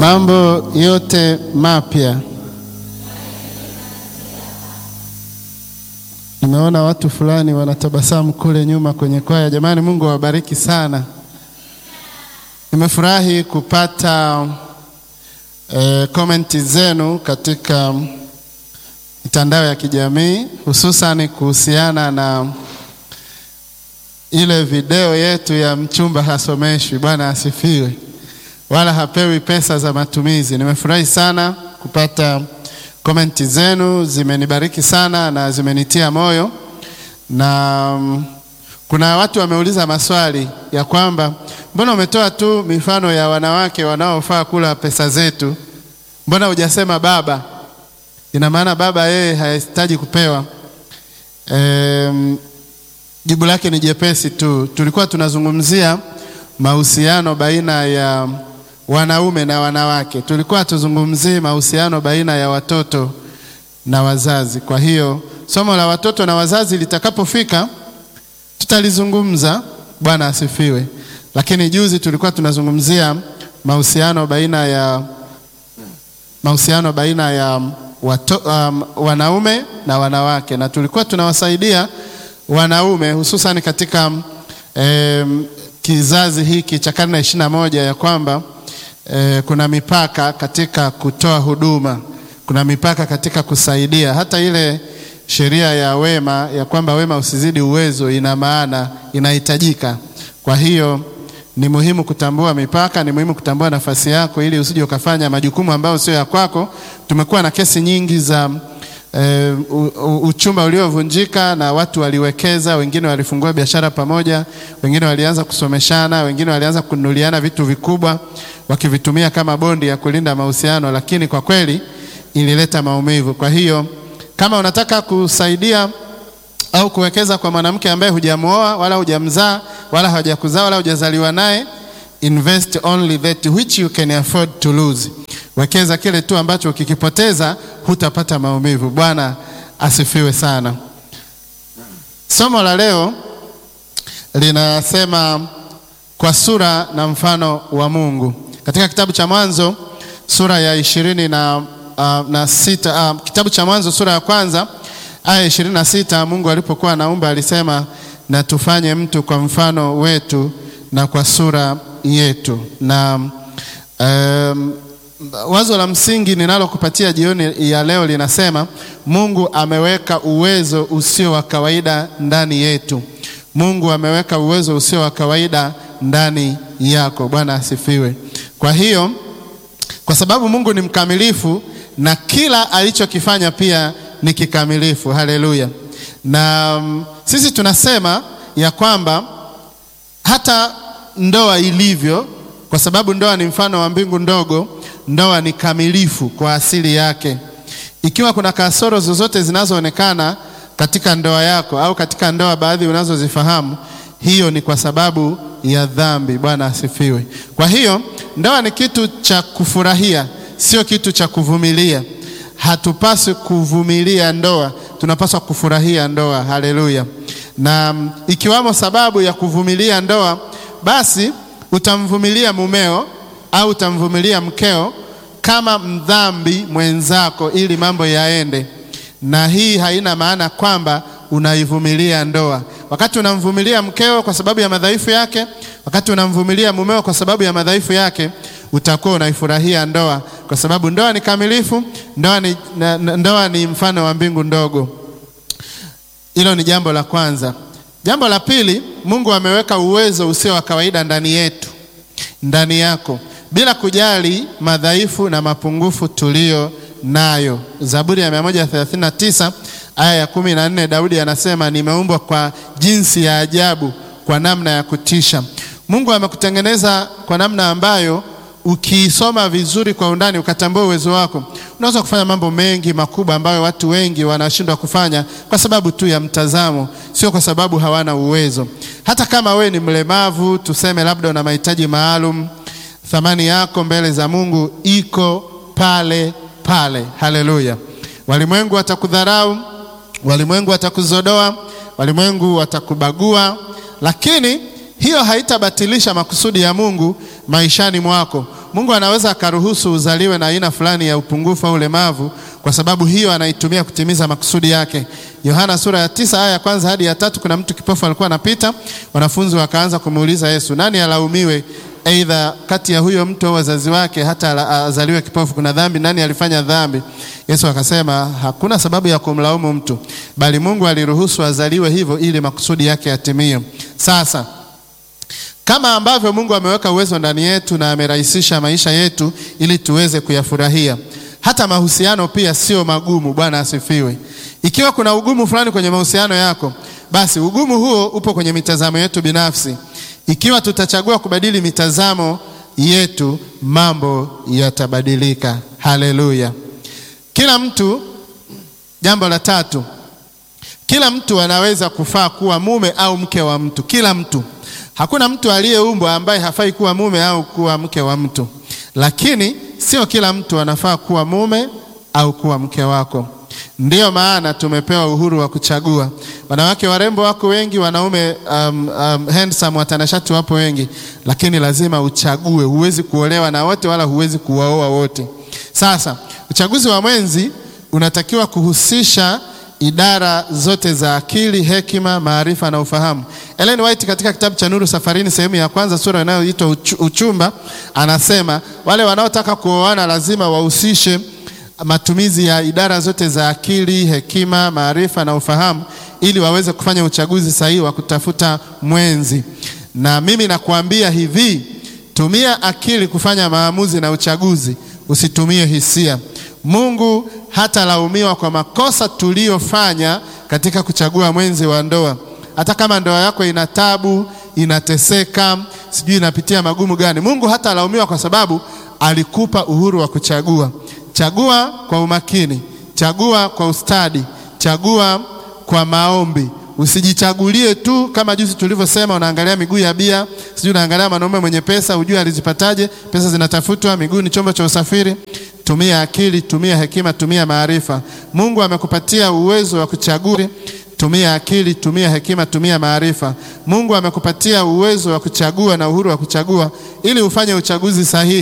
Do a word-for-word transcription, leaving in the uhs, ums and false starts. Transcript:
Mambo yote mapya. Nimeona watu fulani wanatabasamu kule nyuma kwenye kwaya. Jamani, Mungu awabariki sana. Nimefurahi kupata eh, komenti zenu katika mitandao ya kijamii, hususan kuhusiana na ile video yetu ya mchumba hasomeshwi. Bwana asifiwe. Wala hapewi pesa za matumizi. Nimefurahi sana kupata komenti zenu, zimenibariki sana na zimenitia moyo. Na um, kuna watu wameuliza maswali ya kwamba mbona umetoa tu mifano ya wanawake wanaofaa kula pesa zetu, mbona hujasema baba? Ina maana baba yeye hahitaji kupewa? E, jibu lake ni jepesi tu. Tulikuwa tunazungumzia mahusiano baina ya wanaume na wanawake. Tulikuwa tuzungumzie mahusiano baina ya watoto na wazazi. Kwa hiyo somo la watoto na wazazi litakapofika tutalizungumza. Bwana asifiwe. Lakini juzi tulikuwa tunazungumzia mahusiano baina ya mahusiano baina ya wato, um, wanaume na wanawake, na tulikuwa tunawasaidia wanaume hususan katika um, kizazi hiki cha karne ishirini na moja ya kwamba E, kuna mipaka katika kutoa huduma, kuna mipaka katika kusaidia. Hata ile sheria ya wema ya kwamba wema usizidi uwezo ina maana, inahitajika. Kwa hiyo ni muhimu kutambua mipaka, ni muhimu kutambua nafasi yako ili usije ukafanya majukumu ambayo sio ya kwako. Tumekuwa na kesi nyingi za e, uchumba uliovunjika na watu waliwekeza, wengine walifungua biashara pamoja, wengine walianza kusomeshana, wengine walianza kununuliana vitu vikubwa wakivitumia kama bondi ya kulinda mahusiano, lakini kwa kweli ilileta maumivu. Kwa hiyo kama unataka kusaidia au kuwekeza kwa mwanamke ambaye hujamuoa wala hujamzaa wala hajakuzaa wala hujazaliwa naye, invest only that which you can afford to lose. Wekeza kile tu ambacho ukikipoteza hutapata maumivu. Bwana asifiwe sana. Somo la leo linasema kwa sura na mfano wa Mungu. Katika kitabu cha Mwanzo sura ya ishirini na, uh, na sita, uh, kitabu cha Mwanzo sura ya kwanza aya ishirini na sita, Mungu alipokuwa anaumba alisema na tufanye mtu kwa mfano wetu na kwa sura yetu. Na um, wazo la msingi ninalokupatia jioni ya leo linasema Mungu ameweka uwezo usio wa kawaida ndani yetu. Mungu ameweka uwezo usio wa kawaida ndani yako. Bwana asifiwe. Kwa hiyo kwa sababu Mungu ni mkamilifu na kila alichokifanya pia ni kikamilifu. Haleluya. Na um, sisi tunasema ya kwamba hata ndoa ilivyo, kwa sababu ndoa ni mfano wa mbingu ndogo, ndoa ni kamilifu kwa asili yake. Ikiwa kuna kasoro zozote zinazoonekana katika ndoa yako au katika ndoa baadhi unazozifahamu, hiyo ni kwa sababu ya dhambi. Bwana asifiwe. Kwa hiyo ndoa ni kitu cha kufurahia, sio kitu cha kuvumilia. Hatupaswi kuvumilia ndoa, tunapaswa kufurahia ndoa. Haleluya. Na ikiwamo sababu ya kuvumilia ndoa, basi utamvumilia mumeo au utamvumilia mkeo kama mdhambi mwenzako ili mambo yaende. Na hii haina maana kwamba unaivumilia ndoa. Wakati unamvumilia mkeo kwa sababu ya madhaifu yake, wakati unamvumilia mumeo kwa sababu ya madhaifu yake, utakuwa unaifurahia ndoa, kwa sababu ndoa ni kamilifu, ndoa ni, ndoa ni mfano wa mbingu ndogo. Hilo ni jambo la kwanza. Jambo la pili, Mungu ameweka uwezo usio wa kawaida ndani yetu, ndani yako, bila kujali madhaifu na mapungufu tulio nayo. Zaburi ya mia moja thelathini na tisa aya ya kumi na nne, Daudi anasema nimeumbwa kwa jinsi ya ajabu, kwa namna ya kutisha. Mungu amekutengeneza kwa namna ambayo ukisoma vizuri kwa undani ukatambua uwezo wako, unaweza kufanya mambo mengi makubwa ambayo watu wengi wanashindwa kufanya kwa sababu tu ya mtazamo, sio kwa sababu hawana uwezo. Hata kama we ni mlemavu, tuseme labda una mahitaji maalum, thamani yako mbele za Mungu iko pale pale. Haleluya. Walimwengu watakudharau, walimwengu watakuzodoa, walimwengu watakubagua, lakini hiyo haitabatilisha makusudi ya Mungu maishani mwako. Mungu anaweza akaruhusu uzaliwe na aina fulani ya upungufu au ulemavu, kwa sababu hiyo anaitumia kutimiza makusudi yake. Yohana sura ya tisa aya ya kwanza hadi ya tatu, kuna mtu kipofu alikuwa anapita, wanafunzi wakaanza kumuuliza Yesu, nani alaumiwe aidha kati ya huyo mtu au wazazi wake hata azaliwe kipofu? Kuna dhambi, nani alifanya dhambi? Yesu akasema hakuna sababu ya kumlaumu mtu, bali Mungu aliruhusu azaliwe hivyo ili makusudi yake yatimie. Sasa kama ambavyo Mungu ameweka uwezo ndani yetu na amerahisisha maisha yetu ili tuweze kuyafurahia, hata mahusiano pia sio magumu. Bwana asifiwe. Ikiwa kuna ugumu fulani kwenye mahusiano yako, basi ugumu huo upo kwenye mitazamo yetu binafsi. Ikiwa tutachagua kubadili mitazamo yetu, mambo yatabadilika. Haleluya. Kila mtu, jambo la tatu, kila mtu anaweza kufaa kuwa mume au mke wa mtu. Kila mtu. Hakuna mtu aliyeumbwa ambaye hafai kuwa mume au kuwa mke wa mtu. Lakini sio kila mtu anafaa kuwa mume au kuwa mke wako. Ndiyo maana tumepewa uhuru wa kuchagua. Wanawake warembo wako wengi, wanaume um, um, handsome watanashati wapo wengi, lakini lazima uchague. Huwezi kuolewa na wote wala huwezi kuwaoa wote. Sasa uchaguzi wa mwenzi unatakiwa kuhusisha idara zote za akili, hekima, maarifa na ufahamu. Ellen White katika kitabu cha Nuru Safarini sehemu ya kwanza sura inayoitwa uchumba anasema wale wanaotaka kuoana lazima wahusishe matumizi ya idara zote za akili, hekima, maarifa na ufahamu ili waweze kufanya uchaguzi sahihi wa kutafuta mwenzi. Na mimi nakuambia hivi, tumia akili kufanya maamuzi na uchaguzi, usitumie hisia. Mungu hata laumiwa kwa makosa tuliyofanya katika kuchagua mwenzi wa ndoa. Hata kama ndoa yako ina tabu, inateseka, sijui inapitia magumu gani, Mungu hata laumiwa kwa sababu alikupa uhuru wa kuchagua. Chagua kwa umakini, chagua kwa ustadi, chagua kwa maombi. Usijichagulie tu kama juzi tulivyosema, unaangalia miguu ya bia, sijui unaangalia mwanaume mwenye pesa, ujue alizipataje. Pesa zinatafutwa, miguu ni chombo cha usafiri. Tumia akili, tumia hekima, tumia maarifa. Mungu amekupatia uwezo wa kuchagua. Tumia akili, tumia hekima, tumia maarifa. Mungu amekupatia uwezo wa kuchagua na uhuru wa kuchagua ili ufanye uchaguzi sahihi.